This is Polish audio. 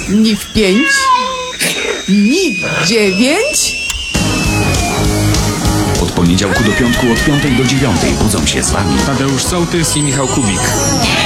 Ni w 5, ni w 9. Od poniedziałku do piątku od 5 do 9 budzą się z wami Tadeusz Sołtys i Michał Kubik.